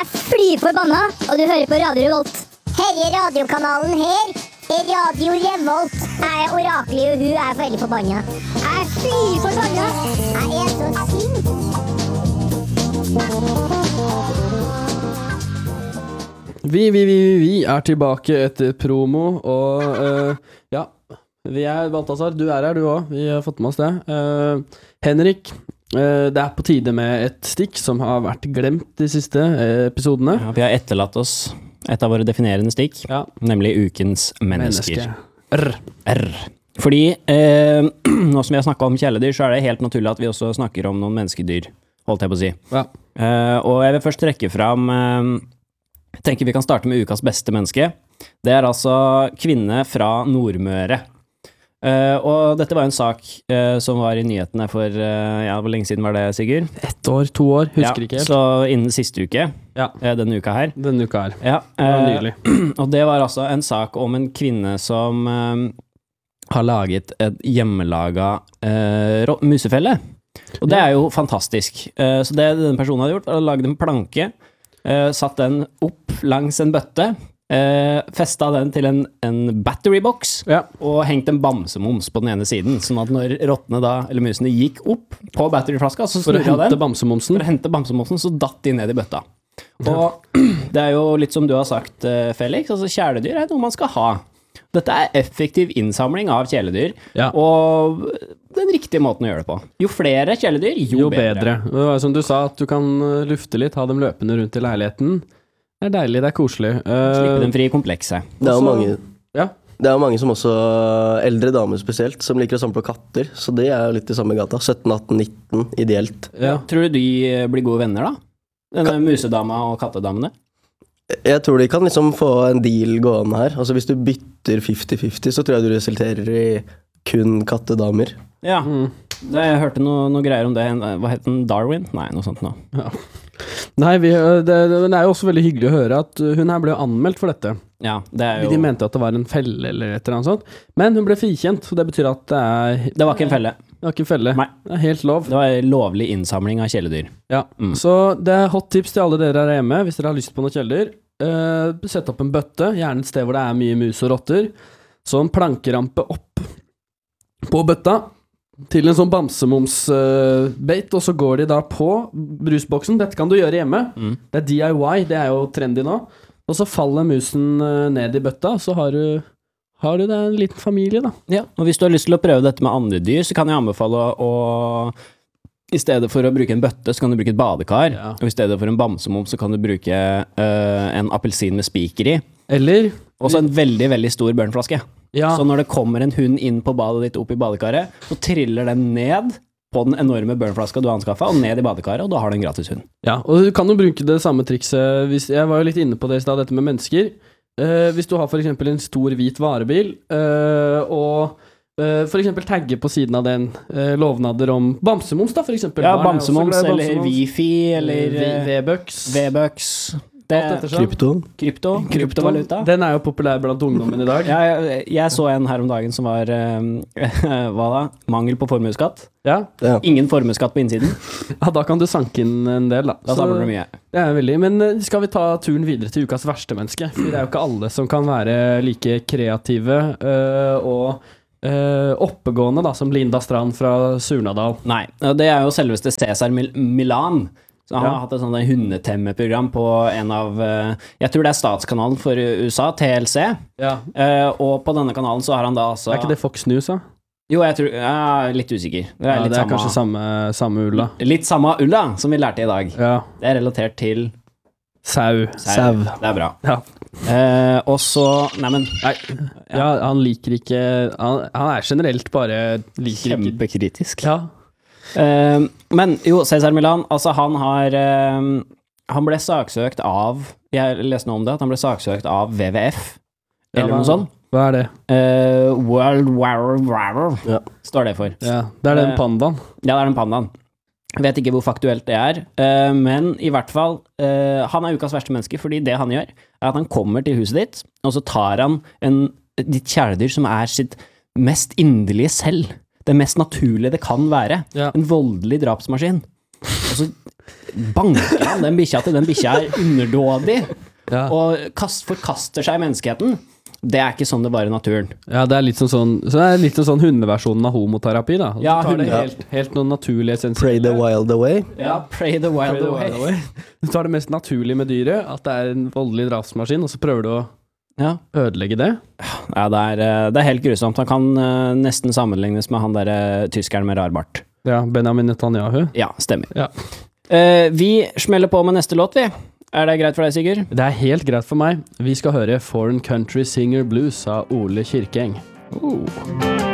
fly forbanna, og du hører på Radio Revolt. Her I radiokanalen her Radio Revolt. Jeg orakelig, og hun veldig forbanna. Jeg fly forbanna. Jeg så sint. Vi tilbake etter promo, og ja, vi Balthazar, du her du også, vi har fått med oss det. Henrik, det på tide med et stikk som har vært glemt de siste episodene. Ja, vi har etterlatt oss et av våre definerende stikk, nemlig ukens mennesker. R. Fordi nå som vi har snakket om kjæledyr, så det helt naturlig at vi også snakker om noen menneskedyr, holdt jeg på å si. Ja. Og jeg vil først trekke fram, jeg tenker vi kan starte med ukas beste menneske. Det altså kvinne fra Nordmøre. Og dette var en sak som var I nyhetene for, hvor lenge siden var det, Sigurd? 1 år, 2 år, husker ikke helt. Så innen siste uke, denne uka her. Denne uka her, det var nylig. Og det var altså en sak om en kvinne som har laget et hjemmelaget musefelle. Og det jo fantastisk. Så det denne personen hadde gjort, var å lage en planke, satt den opp langs en bøtte, festet den til en battery box og hengt en bamsemums på den ene siden, sånn at når rottene da, eller musene gikk opp på batteryflaska, så for å hente bamsemomsen, så datt de ned I bøtta. Og det jo litt som du har sagt, Felix, altså kjæledyr noe man skal ha. Dette effektiv innsamling av kjæledyr, og den riktige måten å gjøre det på. Jo flere kjæledyr, jo bedre. Det var som du sa, at du kan lufte litt, ha dem løpende rundt I leiligheten. Det deilig, det koselig. Slippe dem fri I komplekset. Det jo mange, det jo mange som også, eldre damer spesielt, som liker å samle på katter, så det jo litt I samme gata. 17, 18, 19, ideelt. Tror du de blir gode venner da? Denne musedama og kattedamene? Jeg tror de kan liksom få en deal gående her. Altså hvis du bytter 50-50, så tror jeg du resulterer I kun kattedamer. Ja, jeg hørte noe greier om det. Hva heter den? Darwin? Nei, noe sånt nå. Ja. Nei, det jo også veldig hyggelig å høre at hun her ble anmeldt for dette. Ja, det jo... De mente at det var en felle eller et eller annet sånt. Men hun ble frikjent, så det betyr at det Det var ikke en felle. Det var ikke en felle. Nei. Det helt lov. Det var lovlig innsamling av kjæledyr. Ja, så det hot tips til alle dere her hjemme, hvis dere har lyst på noe kjæledyr. Sett opp en bøtte, gjerne et sted hvor det mye mus og rotter. Så en plankerampe opp på bøtta, til en sånn bamsemums-bait, og så går de da på brusboksen. Dette kan du gjøre hjemme. Det DIY, det jo trendy nå. Og så faller musen ned I bøtta, så har du det en liten familie da. Ja, og hvis du har lyst til å prøve dette med andre dyr, så kan jeg anbefale å I stedet for å bruke en bøtte, så kan du bruke et badekar. Og I stedet for en bamsemums, så kan du bruke en appelsin med spiker I. Eller også en veldig, veldig stor børnflaske. Ja. Så når det kommer en hund inn på badet ditt opp I badekaret, så triller den ned på den enorme børnflaska du har anskaffet, og ned I badekaret, og da har du en gratis hund. Ja, og du kan jo bruke det samme trikset. Jeg var jo litt inne på det I sted, dette med mennesker. Hvis du har for eksempel en stor hvit varebil, og for eksempel tagge på siden av den lovnader om bamsemums da, for eksempel. Ja, bamsemums, eller Wi-Fi, eller V-Bucks. Kryptovaluta. Den jo populær blant ungdommen I dag. Jeg så en her om dagen som var hva da? Mangel på formueskatt. Ja. Ingen formueskatt på innsiden. Ja, da kan du sanke inn en del da. Da samler du mye. Det veldig, men skal vi ta turen videre til ukas verste menneske? For det jo ikke alle som kan være like kreative og oppegående da, som Linda Strand fra Surnadal. Nei, det jo selveste Cæsar Milan. Så han har hatt et sånt hundetemmeprogram på en av, jeg tror det statskanalen for USA, TLC. Ja. Og på denne kanalen så har han da altså... ikke det Fox News da? Jo, jeg tror, litt usikker. Det kanskje samme ulla. Litt samme ulla, som vi lærte I dag. Ja. Det relatert til... Sau. Det bra. Ja. Og så, nei. Ja, han liker ikke, han generelt bare liker kjempekritisk. Ja. Men jo, Cæsar Milan, altså han ble saksøkt av, jeg leste noe om det, at han ble saksøkt av WWF, eller noe sånt. Hva det? World War, står det for. Ja, det den pandaen. Ja, det den pandaen. Jeg vet ikke hvor faktuelt det men I hvert fall, han ukas verste menneske, fordi det han gjør, at han kommer til huset ditt, og så tar han ditt kjæledyr som sitt mest inderlige selv, det mest naturlige det kan være, en voldelig drapsmaskin, og så banker han den bikkja til den bikkja underdådig, og forkaster seg i menneskeheten. Det er ikke sånn det var i naturen. Ja, det er litt sånn hundeversjonen av homoterapi, da. Ja, du tar det helt noen naturlige essensielle. Pray the wild away. Ja, pray the wild away. Du tar det mest naturlige med dyret, at det er en voldelig drapsmaskin, og så prøver du å ødelegge det. Ja, det er helt grusomt. Han kan nesten sammenlignes med han der tyskeren med rar bart. Ja, Benjamin Netanyahu. Ja, stemmer. Ja. Vi smeller på med neste låt, vi. Er det greit for deg, Sigurd? Det er helt greit for meg. Vi skal høre Foreign Country Singer Blues av Ole Kirkeng.